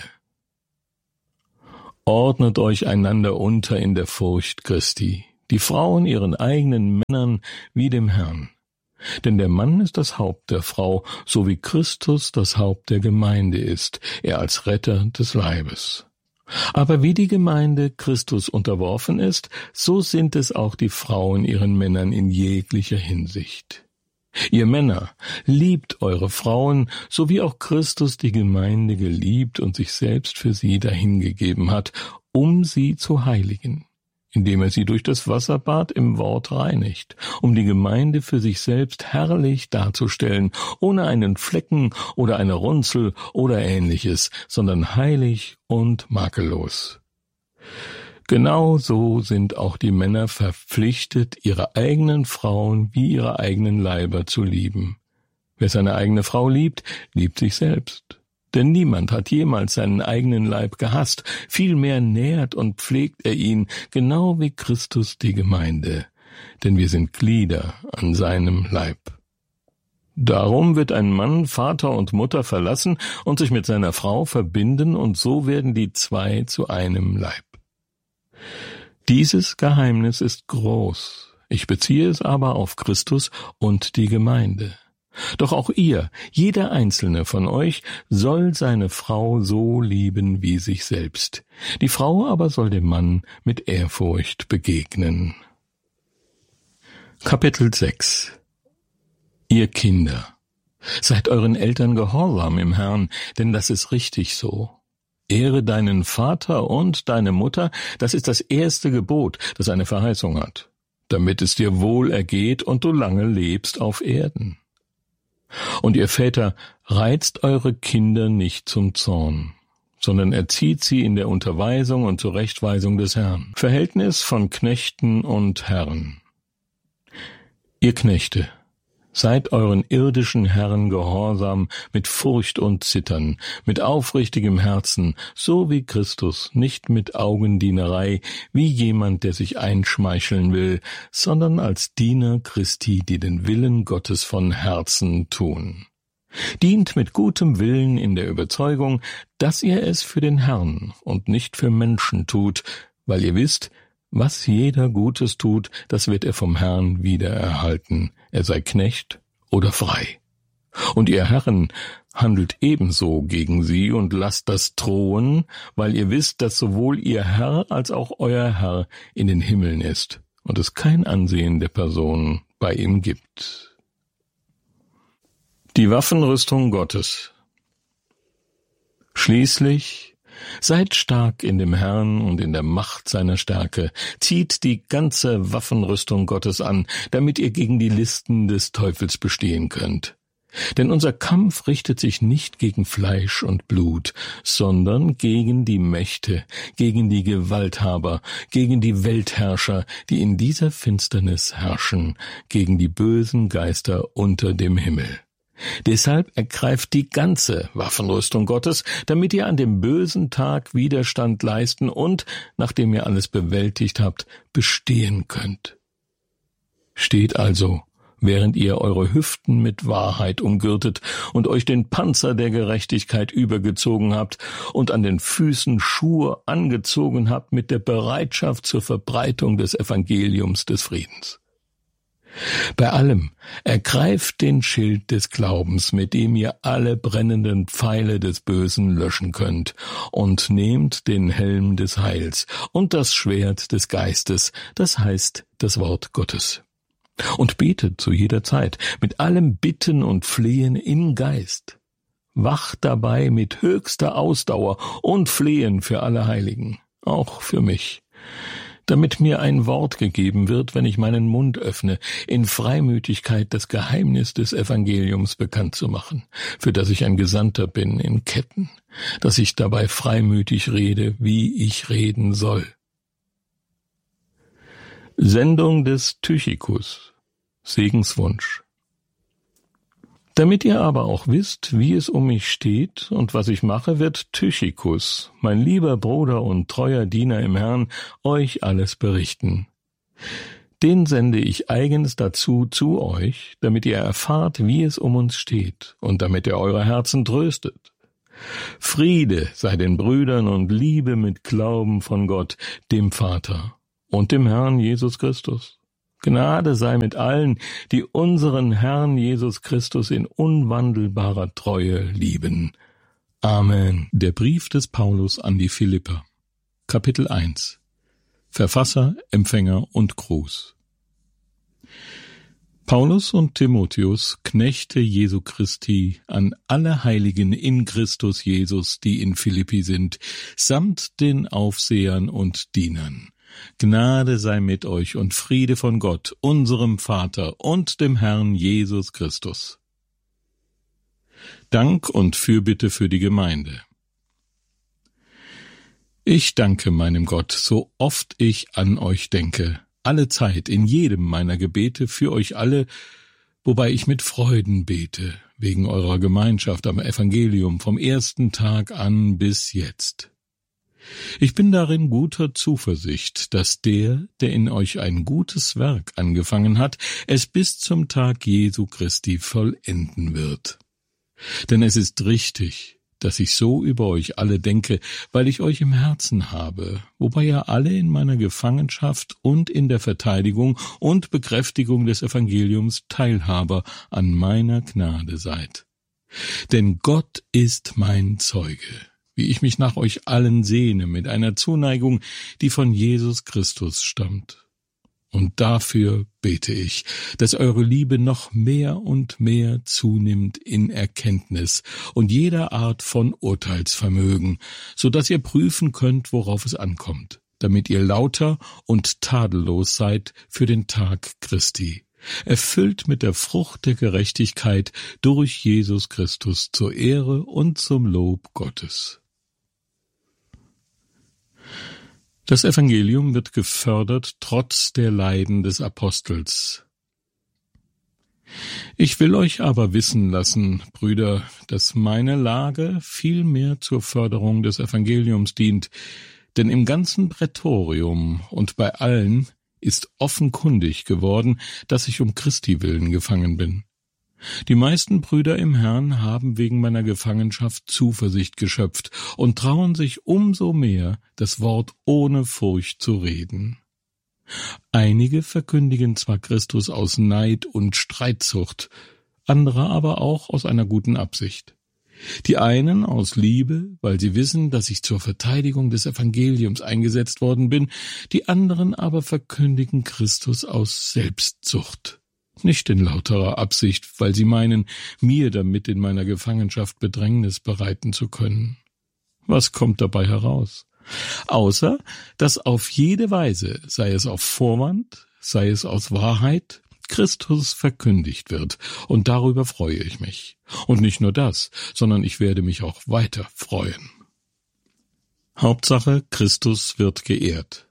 Ordnet euch einander unter in der Furcht Christi, die Frauen ihren eigenen Männern wie dem Herrn. Denn der Mann ist das Haupt der Frau, so wie Christus das Haupt der Gemeinde ist, er als Retter des Leibes. Aber wie die Gemeinde Christus unterworfen ist, so sind es auch die Frauen ihren Männern in jeglicher Hinsicht. Ihr Männer, liebt eure Frauen, so wie auch Christus die Gemeinde geliebt und sich selbst für sie dahingegeben hat, um sie zu heiligen, indem er sie durch das Wasserbad im Wort reinigt, um die Gemeinde für sich selbst herrlich darzustellen, ohne einen Flecken oder eine Runzel oder Ähnliches, sondern heilig und makellos. Genau so sind auch die Männer verpflichtet, ihre eigenen Frauen wie ihre eigenen Leiber zu lieben. Wer seine eigene Frau liebt, liebt sich selbst. Denn niemand hat jemals seinen eigenen Leib gehasst, vielmehr nährt und pflegt er ihn, genau wie Christus die Gemeinde. Denn wir sind Glieder an seinem Leib. Darum wird ein Mann Vater und Mutter verlassen und sich mit seiner Frau verbinden, und so werden die zwei zu einem Leib. Dieses Geheimnis ist groß, ich beziehe es aber auf Christus und die Gemeinde. Doch auch ihr, jeder einzelne von euch, soll seine Frau so lieben wie sich selbst. Die Frau aber soll dem Mann mit Ehrfurcht begegnen. Kapitel sechs. Ihr Kinder, seid euren Eltern gehorsam im Herrn, denn das ist richtig so. Ehre deinen Vater und deine Mutter, das ist das erste Gebot, das eine Verheißung hat, damit es dir wohl ergeht und du lange lebst auf Erden. Und ihr Väter, reizt eure Kinder nicht zum Zorn, sondern erzieht sie in der Unterweisung und Zurechtweisung des Herrn. Verhältnis von Knechten und Herren. Ihr Knechte, seid euren irdischen Herren gehorsam mit Furcht und Zittern, mit aufrichtigem Herzen, so wie Christus, nicht mit Augendienerei, wie jemand, der sich einschmeicheln will, sondern als Diener Christi, die den Willen Gottes von Herzen tun. Dient mit gutem Willen in der Überzeugung, dass ihr es für den Herrn und nicht für Menschen tut, weil ihr wisst, was jeder Gutes tut, das wird er vom Herrn wiedererhalten, er sei Knecht oder frei. Und ihr Herren, handelt ebenso gegen sie und lasst das drohen, weil ihr wisst, dass sowohl ihr Herr als auch euer Herr in den Himmeln ist und es kein Ansehen der Person bei ihm gibt. Die Waffenrüstung Gottes. Schließlich seid stark in dem Herrn und in der Macht seiner Stärke, zieht die ganze Waffenrüstung Gottes an, damit ihr gegen die Listen des Teufels bestehen könnt. Denn unser Kampf richtet sich nicht gegen Fleisch und Blut, sondern gegen die Mächte, gegen die Gewalthaber, gegen die Weltherrscher, die in dieser Finsternis herrschen, gegen die bösen Geister unter dem Himmel. Deshalb ergreift die ganze Waffenrüstung Gottes, damit ihr an dem bösen Tag Widerstand leisten und, nachdem ihr alles bewältigt habt, bestehen könnt. Steht also, während ihr eure Hüften mit Wahrheit umgürtet und euch den Panzer der Gerechtigkeit übergezogen habt und an den Füßen Schuhe angezogen habt mit der Bereitschaft zur Verbreitung des Evangeliums des Friedens. Bei allem ergreift den Schild des Glaubens, mit dem ihr alle brennenden Pfeile des Bösen löschen könnt, und nehmt den Helm des Heils und das Schwert des Geistes, das heißt das Wort Gottes. Und betet zu jeder Zeit mit allem Bitten und Flehen im Geist. Wacht dabei mit höchster Ausdauer und Flehen für alle Heiligen, auch für mich, damit mir ein Wort gegeben wird, wenn ich meinen Mund öffne, in Freimütigkeit das Geheimnis des Evangeliums bekannt zu machen, für das ich ein Gesandter bin in Ketten, dass ich dabei freimütig rede, wie ich reden soll. Sendung des Tychikus. Segenswunsch. Damit ihr aber auch wisst, wie es um mich steht und was ich mache, wird Tychikus, mein lieber Bruder und treuer Diener im Herrn, euch alles berichten. Den sende ich eigens dazu zu euch, damit ihr erfahrt, wie es um uns steht und damit ihr eure Herzen tröstet. Friede sei den Brüdern und Liebe mit Glauben von Gott, dem Vater und dem Herrn Jesus Christus. Gnade sei mit allen, die unseren Herrn Jesus Christus in unwandelbarer Treue lieben. Amen. Der Brief des Paulus an die Philipper. Kapitel eins. Verfasser, Empfänger und Gruß. Paulus und Timotheus, Knechte Jesu Christi, an alle Heiligen in Christus Jesus, die in Philippi sind, samt den Aufsehern und Dienern. Gnade sei mit euch und Friede von Gott, unserem Vater und dem Herrn Jesus Christus. Dank und Fürbitte für die Gemeinde. Ich danke meinem Gott, so oft ich an euch denke, alle Zeit, in jedem meiner Gebete für euch alle, wobei ich mit Freuden bete, wegen eurer Gemeinschaft am Evangelium vom ersten Tag an bis jetzt. Ich bin darin guter Zuversicht, dass der, der in euch ein gutes Werk angefangen hat, es bis zum Tag Jesu Christi vollenden wird. Denn es ist richtig, dass ich so über euch alle denke, weil ich euch im Herzen habe, wobei ihr alle in meiner Gefangenschaft und in der Verteidigung und Bekräftigung des Evangeliums Teilhaber an meiner Gnade seid. Denn Gott ist mein Zeuge, wie ich mich nach euch allen sehne, mit einer Zuneigung, die von Jesus Christus stammt. Und dafür bete ich, dass eure Liebe noch mehr und mehr zunimmt in Erkenntnis und jeder Art von Urteilsvermögen, so dass ihr prüfen könnt, worauf es ankommt, damit ihr lauter und tadellos seid für den Tag Christi, erfüllt mit der Frucht der Gerechtigkeit durch Jesus Christus zur Ehre und zum Lob Gottes. Das Evangelium wird gefördert trotz der Leiden des Apostels. Ich will euch aber wissen lassen, Brüder, dass meine Lage vielmehr zur Förderung des Evangeliums dient, denn im ganzen Prätorium und bei allen ist offenkundig geworden, dass ich um Christi willen gefangen bin. Die meisten Brüder im Herrn haben wegen meiner Gefangenschaft Zuversicht geschöpft und trauen sich umso mehr, das Wort ohne Furcht zu reden. Einige verkündigen zwar Christus aus Neid und Streitsucht, andere aber auch aus einer guten Absicht. Die einen aus Liebe, weil sie wissen, dass ich zur Verteidigung des Evangeliums eingesetzt worden bin, die anderen aber verkündigen Christus aus Selbstsucht. Nicht in lauterer Absicht, weil sie meinen, mir damit in meiner Gefangenschaft Bedrängnis bereiten zu können. Was kommt dabei heraus? Außer, dass auf jede Weise, sei es auf Vorwand, sei es aus Wahrheit, Christus verkündigt wird, und darüber freue ich mich. Und nicht nur das, sondern ich werde mich auch weiter freuen. Hauptsache, Christus wird geehrt.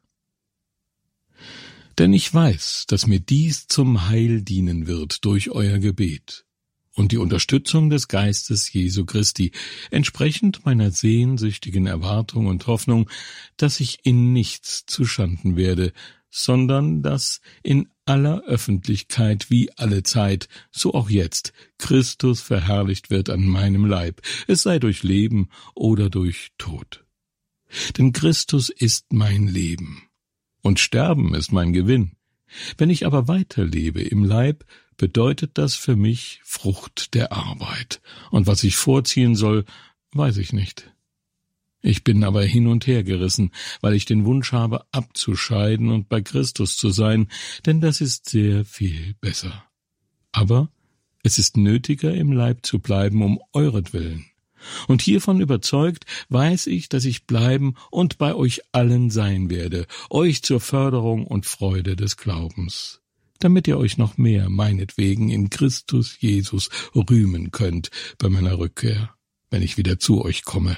Denn ich weiß, dass mir dies zum Heil dienen wird durch euer Gebet und die Unterstützung des Geistes Jesu Christi, entsprechend meiner sehnsüchtigen Erwartung und Hoffnung, dass ich in nichts zuschanden werde, sondern dass in aller Öffentlichkeit wie allezeit, so auch jetzt, Christus verherrlicht wird an meinem Leib, es sei durch Leben oder durch Tod. Denn Christus ist mein Leben. Und Sterben ist mein Gewinn. Wenn ich aber weiterlebe im Leib, bedeutet das für mich Frucht der Arbeit. Und was ich vorziehen soll, weiß ich nicht. Ich bin aber hin und her gerissen, weil ich den Wunsch habe, abzuscheiden und bei Christus zu sein, denn das ist sehr viel besser. Aber es ist nötiger, im Leib zu bleiben, um euretwillen. Und hiervon überzeugt, weiß ich, dass ich bleiben und bei euch allen sein werde, euch zur Förderung und Freude des Glaubens, damit ihr euch noch mehr meinetwegen in Christus Jesus rühmen könnt bei meiner Rückkehr, wenn ich wieder zu euch komme.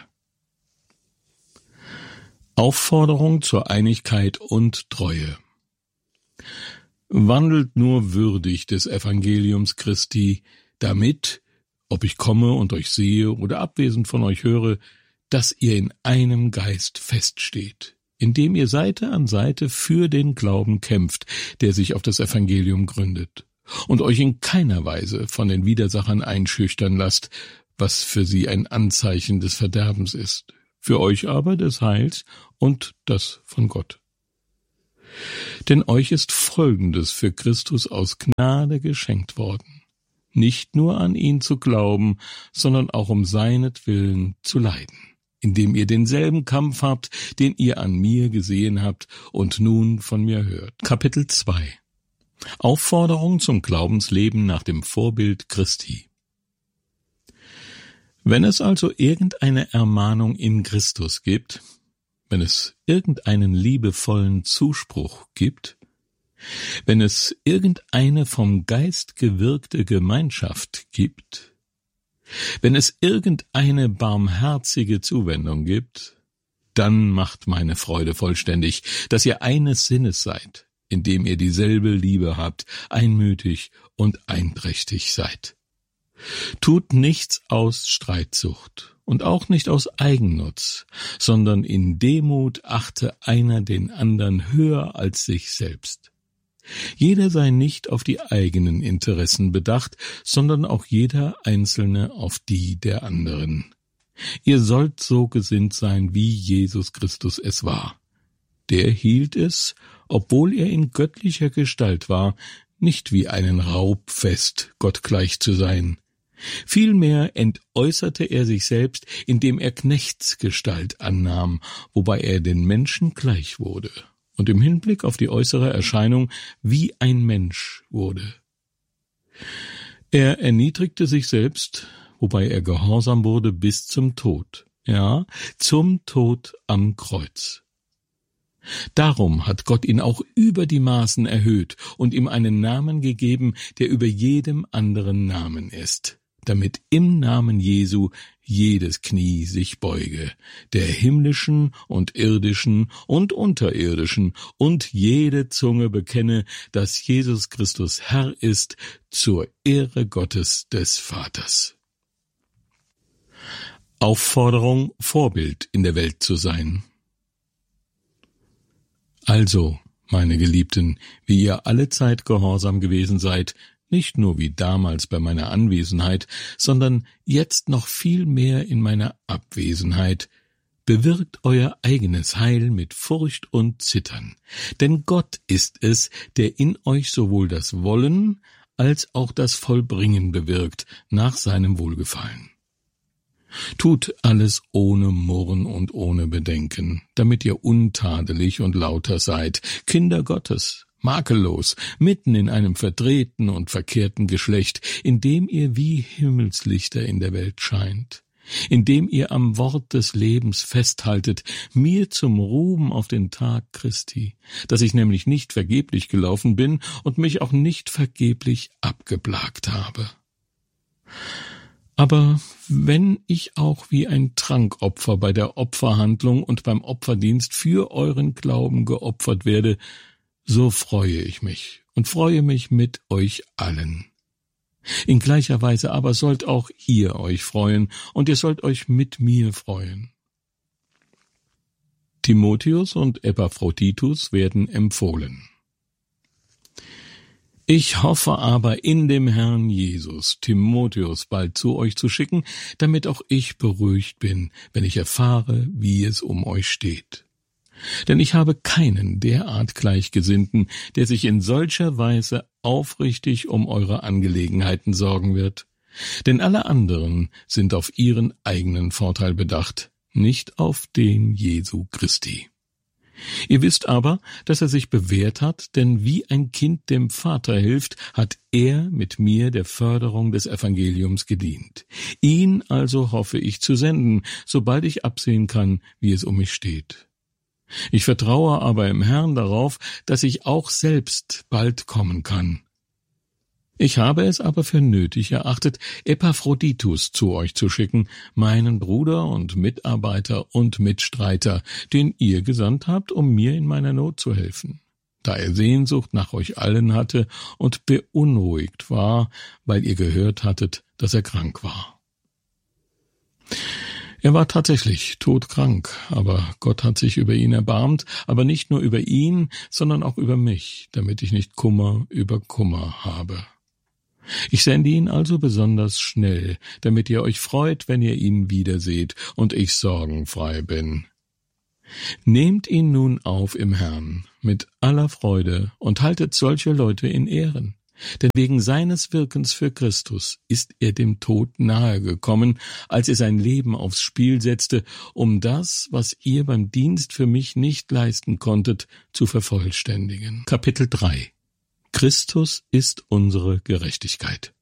Aufforderung zur Einigkeit und Treue. Wandelt nur würdig des Evangeliums Christi, damit, ob ich komme und euch sehe oder abwesend von euch höre, dass ihr in einem Geist feststeht, indem ihr Seite an Seite für den Glauben kämpft, der sich auf das Evangelium gründet, und euch in keiner Weise von den Widersachern einschüchtern lasst, was für sie ein Anzeichen des Verderbens ist, für euch aber des Heils und das von Gott. Denn euch ist Folgendes für Christus aus Gnade geschenkt worden, nicht nur an ihn zu glauben, sondern auch um seinetwillen zu leiden, indem ihr denselben Kampf habt, den ihr an mir gesehen habt und nun von mir hört. Kapitel zwei. Aufforderung zum Glaubensleben nach dem Vorbild Christi. Wenn es also irgendeine Ermahnung in Christus gibt, wenn es irgendeinen liebevollen Zuspruch gibt, wenn es irgendeine vom Geist gewirkte Gemeinschaft gibt, wenn es irgendeine barmherzige Zuwendung gibt, dann macht meine Freude vollständig, dass ihr eines Sinnes seid, indem ihr dieselbe Liebe habt, einmütig und einträchtig seid. Tut nichts aus Streitsucht und auch nicht aus Eigennutz, sondern in Demut achte einer den anderen höher als sich selbst. Jeder sei nicht auf die eigenen Interessen bedacht, sondern auch jeder Einzelne auf die der anderen. Ihr sollt so gesinnt sein, wie Jesus Christus es war. Der hielt es, obwohl er in göttlicher Gestalt war, nicht wie einen Raub fest, Gott gleich zu sein. Vielmehr entäußerte er sich selbst, indem er Knechtsgestalt annahm, wobei er den Menschen gleich wurde und im Hinblick auf die äußere Erscheinung wie ein Mensch wurde. Er erniedrigte sich selbst, wobei er gehorsam wurde bis zum Tod, ja, zum Tod am Kreuz. Darum hat Gott ihn auch über die Maßen erhöht und ihm einen Namen gegeben, der über jedem anderen Namen ist, damit im Namen Jesu jedes Knie sich beuge, der himmlischen und irdischen und unterirdischen, und jede Zunge bekenne, dass Jesus Christus Herr ist, zur Ehre Gottes des Vaters. Aufforderung, Vorbild in der Welt zu sein. Also, meine Geliebten, wie ihr alle Zeit gehorsam gewesen seid, nicht nur wie damals bei meiner Anwesenheit, sondern jetzt noch viel mehr in meiner Abwesenheit, bewirkt euer eigenes Heil mit Furcht und Zittern, denn Gott ist es, der in euch sowohl das Wollen als auch das Vollbringen bewirkt nach seinem Wohlgefallen. Tut alles ohne Murren und ohne Bedenken, damit ihr untadelig und lauter seid, Kinder Gottes, makellos, mitten in einem verdrehten und verkehrten Geschlecht, indem ihr wie Himmelslichter in der Welt scheint, indem ihr am Wort des Lebens festhaltet, mir zum Ruhm auf den Tag Christi, dass ich nämlich nicht vergeblich gelaufen bin und mich auch nicht vergeblich abgeplagt habe. Aber wenn ich auch wie ein Trankopfer bei der Opferhandlung und beim Opferdienst für euren Glauben geopfert werde, so freue ich mich und freue mich mit euch allen. In gleicher Weise aber sollt auch ihr euch freuen, und ihr sollt euch mit mir freuen. Timotheus und Epaphroditus werden empfohlen. Ich hoffe aber in dem Herrn Jesus, Timotheus bald zu euch zu schicken, damit auch ich beruhigt bin, wenn ich erfahre, wie es um euch steht. Denn ich habe keinen derart Gleichgesinnten, der sich in solcher Weise aufrichtig um eure Angelegenheiten sorgen wird. Denn alle anderen sind auf ihren eigenen Vorteil bedacht, nicht auf den Jesu Christi. Ihr wisst aber, dass er sich bewährt hat, denn wie ein Kind dem Vater hilft, hat er mit mir der Förderung des Evangeliums gedient. Ihn also hoffe ich zu senden, sobald ich absehen kann, wie es um mich steht. Ich vertraue aber im Herrn darauf, dass ich auch selbst bald kommen kann. Ich habe es aber für nötig erachtet, Epaphroditus zu euch zu schicken, meinen Bruder und Mitarbeiter und Mitstreiter, den ihr gesandt habt, um mir in meiner Not zu helfen. da er Sehnsucht nach euch allen hatte und beunruhigt war, weil ihr gehört hattet, dass er krank war. Er war tatsächlich todkrank, aber Gott hat sich über ihn erbarmt, aber nicht nur über ihn, sondern auch über mich, damit ich nicht Kummer über Kummer habe. Ich sende ihn also besonders schnell, damit ihr euch freut, wenn ihr ihn wiederseht und ich sorgenfrei bin. Nehmt ihn nun auf im Herrn mit aller Freude und haltet solche Leute in Ehren. Denn wegen seines Wirkens für Christus ist er dem Tod nahe gekommen, als er sein Leben aufs Spiel setzte, um das, was ihr beim Dienst für mich nicht leisten konntet, zu vervollständigen. Kapitel drei. Christus ist unsere Gerechtigkeit.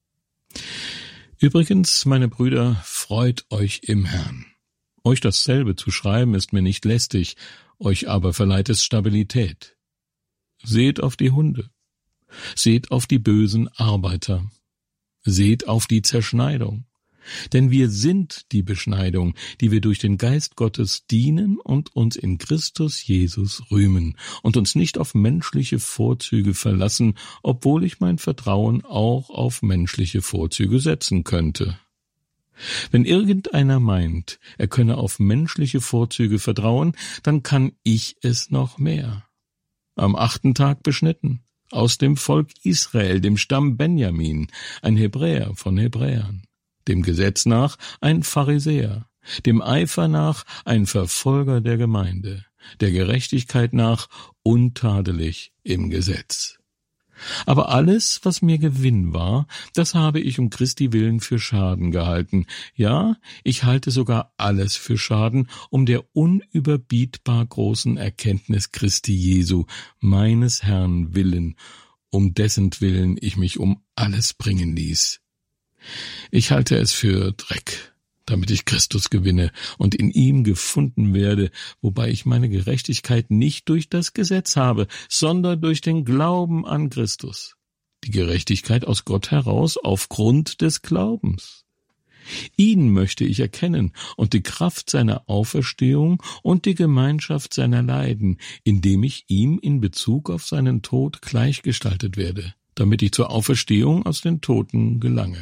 Übrigens, meine Brüder, freut euch im Herrn. Euch dasselbe zu schreiben ist mir nicht lästig, euch aber verleiht es Stabilität. Seht auf die Hunde. Seht auf die bösen Arbeiter. Seht auf die Zerschneidung. Denn wir sind die Beschneidung, die wir durch den Geist Gottes dienen und uns in Christus Jesus rühmen und uns nicht auf menschliche Vorzüge verlassen, obwohl ich mein Vertrauen auch auf menschliche Vorzüge setzen könnte. Wenn irgendeiner meint, er könne auf menschliche Vorzüge vertrauen, dann kann ich es noch mehr. Am achten Tag beschnitten, aus dem Volk Israel, dem Stamm Benjamin, ein Hebräer von Hebräern, dem Gesetz nach ein Pharisäer, dem Eifer nach ein Verfolger der Gemeinde, der Gerechtigkeit nach untadelig im Gesetz. Aber alles, was mir Gewinn war, das habe ich um Christi willen für Schaden gehalten. Ja, ich halte sogar alles für Schaden, um der unüberbietbar großen Erkenntnis Christi Jesu, meines Herrn willen, um dessentwillen ich mich um alles bringen ließ. Ich halte es für Dreck, damit ich Christus gewinne und in ihm gefunden werde, wobei ich meine Gerechtigkeit nicht durch das Gesetz habe, sondern durch den Glauben an Christus. Die Gerechtigkeit aus Gott heraus aufgrund des Glaubens. Ihn möchte ich erkennen und die Kraft seiner Auferstehung und die Gemeinschaft seiner Leiden, indem ich ihm in Bezug auf seinen Tod gleichgestaltet werde, damit ich zur Auferstehung aus den Toten gelange.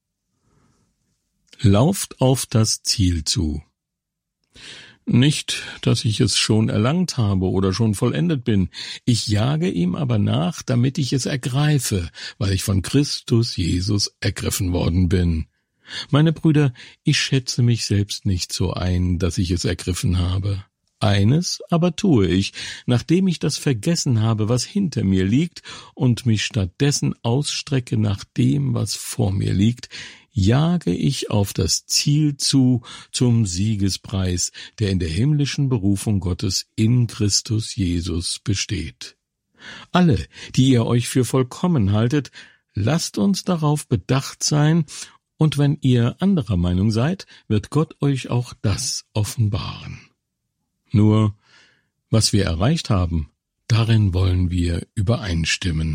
Lauft auf das Ziel zu. Nicht, dass ich es schon erlangt habe oder schon vollendet bin, ich jage ihm aber nach, damit ich es ergreife, weil ich von Christus Jesus ergriffen worden bin. Meine Brüder, ich schätze mich selbst nicht so ein, dass ich es ergriffen habe. Eines aber tue ich, nachdem ich das vergessen habe, was hinter mir liegt, und mich stattdessen ausstrecke nach dem, was vor mir liegt, jage ich auf das Ziel zu, zum Siegespreis, der in der himmlischen Berufung Gottes in Christus Jesus besteht. Alle, die ihr euch für vollkommen haltet, lasst uns darauf bedacht sein, und wenn ihr anderer Meinung seid, wird Gott euch auch das offenbaren. Nur, was wir erreicht haben, darin wollen wir übereinstimmen.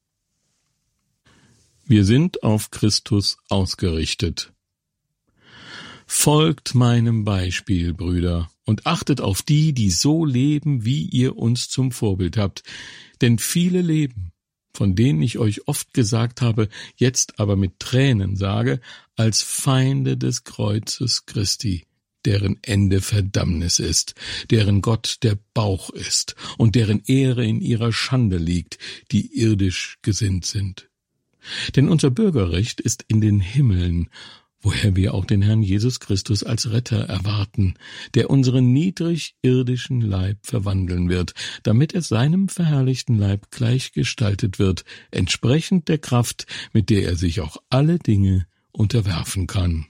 Wir sind auf Christus ausgerichtet. Folgt meinem Beispiel, Brüder, und achtet auf die, die so leben, wie ihr uns zum Vorbild habt. Denn viele leben, von denen ich euch oft gesagt habe, jetzt aber mit Tränen sage, als Feinde des Kreuzes Christi, deren Ende Verdammnis ist, deren Gott der Bauch ist und deren Ehre in ihrer Schande liegt, die irdisch gesinnt sind. Denn unser Bürgerrecht ist in den Himmeln, woher wir auch den Herrn Jesus Christus als Retter erwarten, der unseren niedrig irdischen Leib verwandeln wird, damit er seinem verherrlichten Leib gleichgestaltet wird, entsprechend der Kraft, mit der er sich auch alle Dinge unterwerfen kann.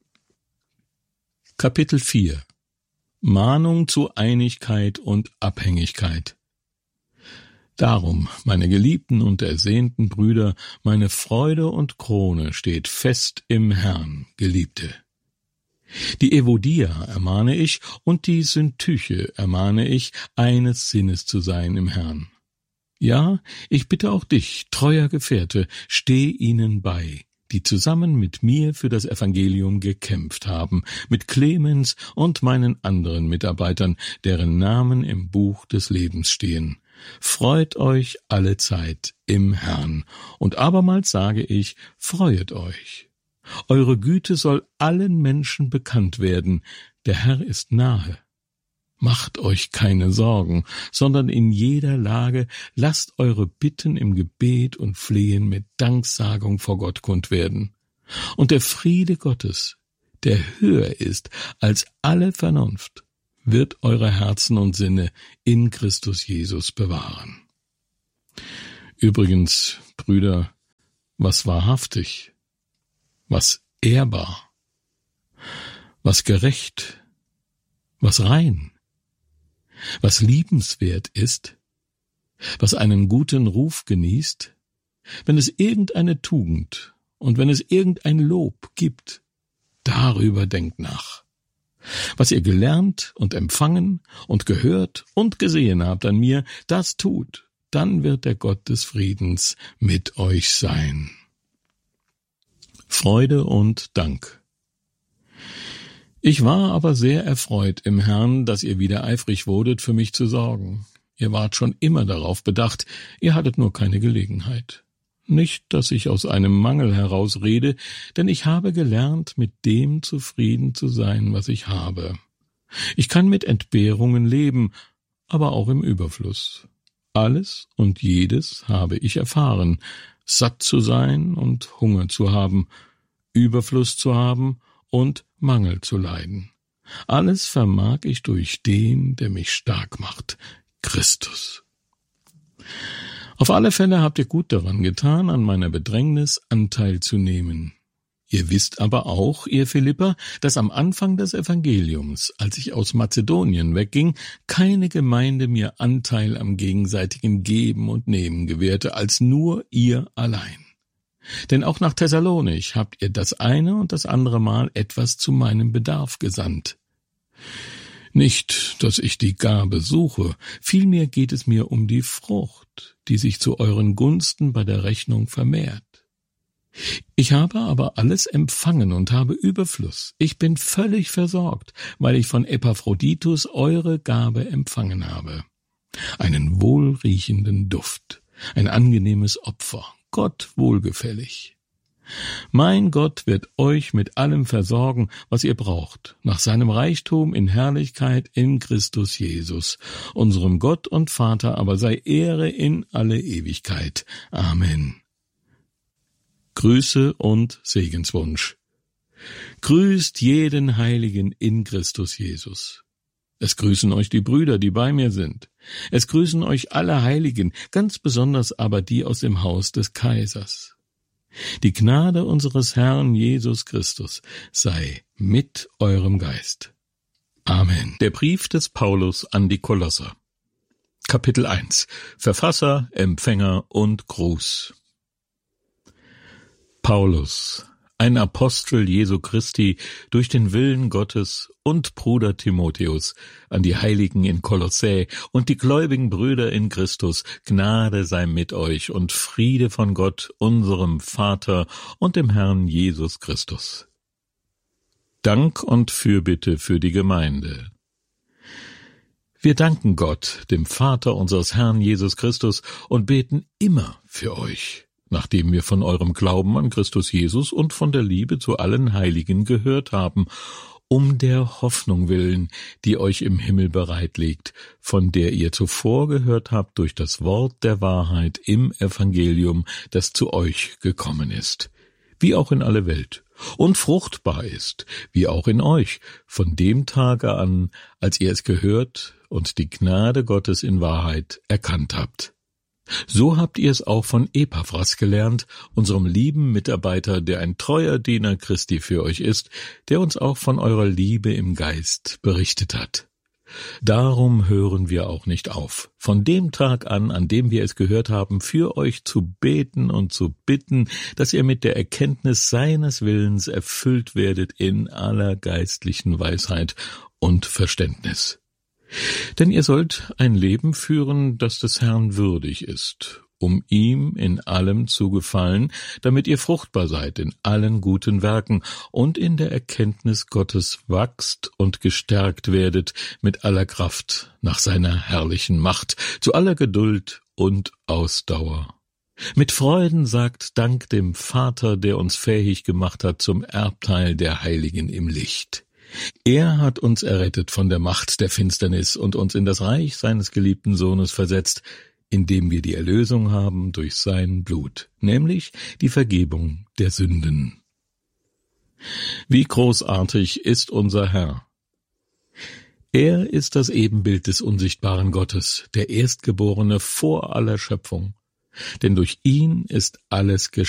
Kapitel vier. Mahnung zu Einigkeit und Abhängigkeit. Darum, meine geliebten und ersehnten Brüder, meine Freude und Krone steht fest im Herrn, Geliebte. Die Evodia ermahne ich und die Syntyche ermahne ich, eines Sinnes zu sein im Herrn. Ja, ich bitte auch dich, treuer Gefährte, steh ihnen bei, die zusammen mit mir für das Evangelium gekämpft haben, mit Clemens und meinen anderen Mitarbeitern, deren Namen im Buch des Lebens stehen, Freut euch alle Zeit im Herrn. Und abermals sage ich, freuet euch. Eure Güte soll allen Menschen bekannt werden. Der Herr ist nahe. Macht euch keine Sorgen, sondern in jeder Lage lasst eure Bitten im Gebet und Flehen mit Danksagung vor Gott kund werden. Und der Friede Gottes, der höher ist als alle Vernunft, wird eure Herzen und Sinne in Christus Jesus bewahren. Übrigens, Brüder, was wahrhaftig, was ehrbar, was gerecht, was rein, was liebenswert ist, was einen guten Ruf genießt, wenn es irgendeine Tugend und wenn es irgendein Lob gibt, darüber denkt nach. Was ihr gelernt und empfangen und gehört und gesehen habt an mir, das tut, dann wird der Gott des Friedens mit euch sein. Freude und Dank. Ich war aber sehr erfreut im Herrn, dass ihr wieder eifrig wurdet, für mich zu sorgen. Ihr wart schon immer darauf bedacht, ihr hattet nur keine Gelegenheit. Nicht, dass ich aus einem Mangel heraus rede, denn ich habe gelernt, mit dem zufrieden zu sein, was ich habe. Ich kann mit Entbehrungen leben, aber auch im Überfluss. Alles und jedes habe ich erfahren, satt zu sein und Hunger zu haben, Überfluss zu haben und Mangel zu leiden. Alles vermag ich durch den, der mich stark macht, Christus. Auf alle Fälle habt ihr gut daran getan, an meiner Bedrängnis Anteil zu nehmen. Ihr wisst aber auch, ihr Philipper, dass am Anfang des Evangeliums, als ich aus Mazedonien wegging, keine Gemeinde mir Anteil am gegenseitigen Geben und Nehmen gewährte, als nur ihr allein. Denn auch nach Thessalonich habt ihr das eine und das andere Mal etwas zu meinem Bedarf gesandt. Nicht, dass ich die Gabe suche, vielmehr geht es mir um die Frucht, die sich zu euren Gunsten bei der Rechnung vermehrt. Ich habe aber alles empfangen und habe Überfluss. Ich bin völlig versorgt, weil ich von Epaphroditus eure Gabe empfangen habe. Einen wohlriechenden Duft, ein angenehmes Opfer, Gott wohlgefällig. Mein Gott wird euch mit allem versorgen, was ihr braucht, nach seinem Reichtum in Herrlichkeit in Christus Jesus. Unserem Gott und Vater aber sei Ehre in alle Ewigkeit. Amen. Grüße und Segenswunsch. Grüßt jeden Heiligen in Christus Jesus. Es grüßen euch die Brüder, die bei mir sind. Es grüßen euch alle Heiligen, ganz besonders aber die aus dem Haus des Kaisers. Die Gnade unseres Herrn Jesus Christus sei mit eurem Geist. Amen. Der Brief des Paulus an die Kolosser. Kapitel eins. Verfasser, Empfänger und Gruß. Paulus, ein Apostel Jesu Christi durch den Willen Gottes, und Bruder Timotheus, an die Heiligen in Kolossä und die gläubigen Brüder in Christus, Gnade sei mit euch und Friede von Gott, unserem Vater und dem Herrn Jesus Christus. Dank und Fürbitte für die Gemeinde. Wir danken Gott, dem Vater unseres Herrn Jesus Christus, und beten immer für euch, nachdem wir von eurem Glauben an Christus Jesus und von der Liebe zu allen Heiligen gehört haben, um der Hoffnung willen, die euch im Himmel bereit liegt, von der ihr zuvor gehört habt durch das Wort der Wahrheit im Evangelium, das zu euch gekommen ist, wie auch in alle Welt, und fruchtbar ist, wie auch in euch, von dem Tage an, als ihr es gehört und die Gnade Gottes in Wahrheit erkannt habt. So habt ihr es auch von Epaphras gelernt, unserem lieben Mitarbeiter, der ein treuer Diener Christi für euch ist, der uns auch von eurer Liebe im Geist berichtet hat. Darum hören wir auch nicht auf, von dem Tag an, an dem wir es gehört haben, für euch zu beten und zu bitten, dass ihr mit der Erkenntnis seines Willens erfüllt werdet in aller geistlichen Weisheit und Verständnis. Denn ihr sollt ein Leben führen, das des Herrn würdig ist, um ihm in allem zu gefallen, damit ihr fruchtbar seid in allen guten Werken und in der Erkenntnis Gottes wachst und gestärkt werdet mit aller Kraft nach seiner herrlichen Macht, zu aller Geduld und Ausdauer. Mit Freuden sagt Dank dem Vater, der uns fähig gemacht hat zum Erbteil der Heiligen im Licht. Er hat uns errettet von der Macht der Finsternis und uns in das Reich seines geliebten Sohnes versetzt, indem wir die Erlösung haben durch sein Blut, nämlich die Vergebung der Sünden. Wie großartig ist unser Herr! Er ist das Ebenbild des unsichtbaren Gottes, der Erstgeborene vor aller Schöpfung. Denn durch ihn ist alles geschaffen.